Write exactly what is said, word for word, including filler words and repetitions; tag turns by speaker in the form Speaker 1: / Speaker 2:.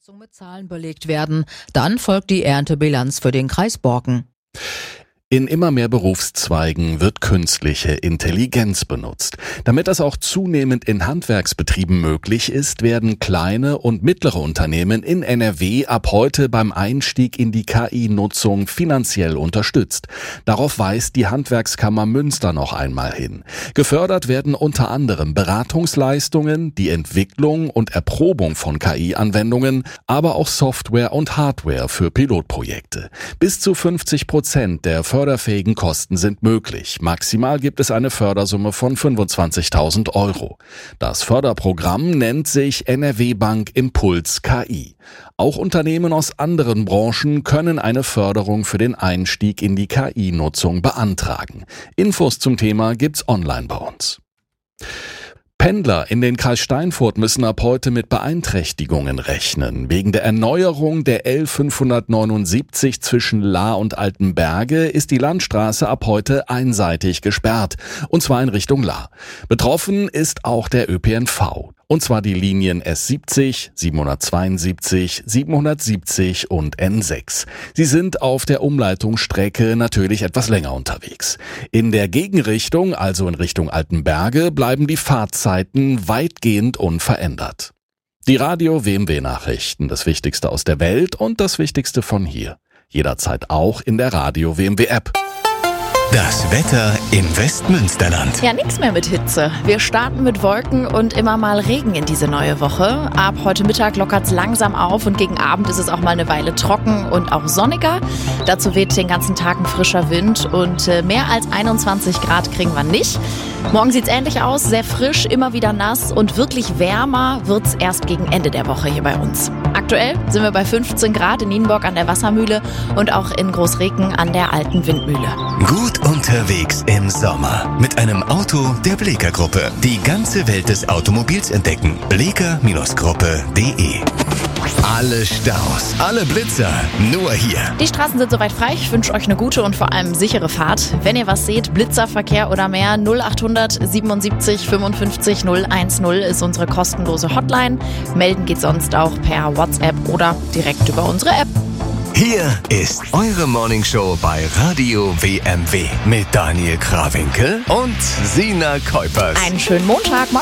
Speaker 1: Mit Zahlen belegt werden. Dann folgt die Erntebilanz für den Kreis Borken.
Speaker 2: In immer mehr Berufszweigen wird künstliche Intelligenz benutzt. Damit das auch zunehmend in Handwerksbetrieben möglich ist, werden kleine und mittlere Unternehmen in N R W ab heute beim Einstieg in die K I-Nutzung finanziell unterstützt. Darauf weist die Handwerkskammer Münster noch einmal hin. Gefördert werden unter anderem Beratungsleistungen, die Entwicklung und Erprobung von K I-Anwendungen, aber auch Software und Hardware für Pilotprojekte. Bis zu fünfzig Prozent der förderfähigen Kosten sind möglich. Maximal gibt es eine Fördersumme von fünfundzwanzigtausend Euro. Das Förderprogramm nennt sich N R W Bank Impuls K I. Auch Unternehmen aus anderen Branchen können eine Förderung für den Einstieg in die K I-Nutzung beantragen. Infos zum Thema gibt's online bei uns. Pendler in den Kreis Steinfurt müssen ab heute mit Beeinträchtigungen rechnen. Wegen der Erneuerung der L fünfhundertneunundsiebzig zwischen Lahr und Altenberge ist die Landstraße ab heute einseitig gesperrt, und zwar in Richtung Lahr. Betroffen ist auch der Ö P N V. Und zwar die Linien S siebzig, siebenhundertzweiundsiebzig, siebenhundertsiebzig und N sechs. Sie sind auf der Umleitungsstrecke natürlich etwas länger unterwegs. In der Gegenrichtung, also in Richtung Altenberge, bleiben die Fahrzeiten weitgehend unverändert. Die Radio-W M W-Nachrichten, das Wichtigste aus der Welt und das Wichtigste von hier. Jederzeit auch in der Radio-W M W-App.
Speaker 3: Das Wetter im Westmünsterland.
Speaker 4: Ja, nichts mehr mit Hitze. Wir starten mit Wolken und immer mal Regen in diese neue Woche. Ab heute Mittag lockert es langsam auf und gegen Abend ist es auch mal eine Weile trocken und auch sonniger. Dazu weht den ganzen Tag ein frischer Wind und mehr als einundzwanzig Grad kriegen wir nicht. Morgen sieht es ähnlich aus, sehr frisch, immer wieder nass und wirklich wärmer wird es erst gegen Ende der Woche hier bei uns. Aktuell sind wir bei fünfzehn Grad in Nienburg an der Wassermühle und auch in Großreken an der alten Windmühle.
Speaker 3: Gut unterwegs im Sommer mit einem Auto der Bleeker Gruppe. Die ganze Welt des Automobils entdecken. bleeker Gruppe punkt de. Alle Staus, alle Blitzer, nur hier.
Speaker 4: Die Straßen sind soweit frei. Ich wünsche euch eine gute und vor allem sichere Fahrt. Wenn ihr was seht, Blitzerverkehr oder mehr, null achthundert siebenundsiebzig fünfundfünfzig null eins null ist unsere kostenlose Hotline. Melden geht sonst auch per WhatsApp oder direkt über unsere App.
Speaker 3: Hier ist eure Morningshow bei Radio W M W mit Daniel Krawinkel und Sina Kuipers.
Speaker 4: Einen schönen Montag.